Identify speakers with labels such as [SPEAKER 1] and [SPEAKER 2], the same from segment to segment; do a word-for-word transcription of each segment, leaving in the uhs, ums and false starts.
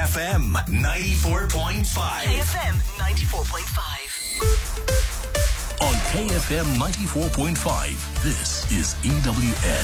[SPEAKER 1] F M ninety-four point five.
[SPEAKER 2] K F M ninety-four point five.
[SPEAKER 1] On K F M ninety-four point five, this is E W N.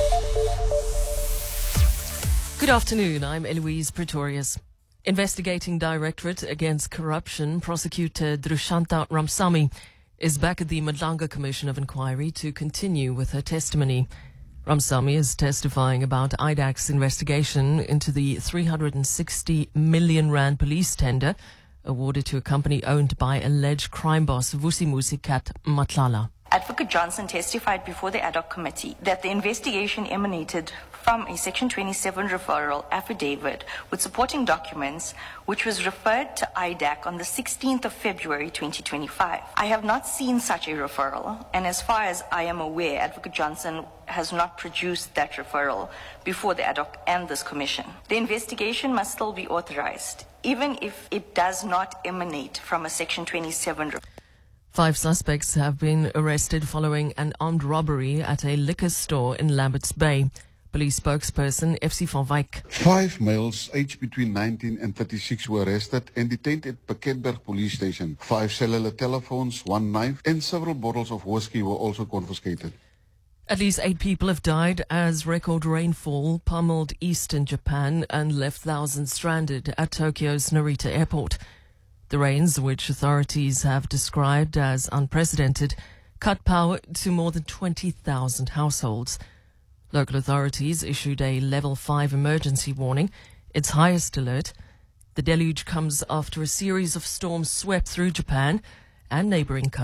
[SPEAKER 3] Good afternoon, I'm Eloise Pretorius. Investigating Directorate Against Corruption prosecutor Dushyanta Ramsamy is back at the Madlanga Commission of Inquiry to continue with her testimony. Ramsamy is testifying about I D A C's investigation into the three hundred sixty million rand police tender awarded to a company owned by alleged crime boss Vusimuzi Kat Matlala.
[SPEAKER 4] Advocate Johnson testified before the ad hoc committee that the investigation emanated from a Section twenty-seven referral affidavit with supporting documents, which was referred to I D A C on the sixteenth of February twenty twenty-five. I have not seen such a referral, and as far as I am aware, Advocate Johnson has not produced that referral before the ad hoc and this commission. The investigation must still be authorized, even if it does not emanate from a Section twenty-seven referral.
[SPEAKER 3] Five suspects have been arrested following an armed robbery at a liquor store in Lambert's Bay. Police spokesperson F C van Wyk.
[SPEAKER 5] Five males aged between nineteen and thirty-six were arrested and detained at Pakketberg police station. Five cellular telephones, one knife and several bottles of whiskey were also confiscated.
[SPEAKER 3] At least eight people have died as record rainfall pummeled eastern Japan and left thousands stranded at Tokyo's Narita airport. The rains, which authorities have described as unprecedented, cut power to more than twenty thousand households. Local authorities issued a level five emergency warning, its highest alert. The deluge comes after a series of storms swept through Japan and neighboring countries.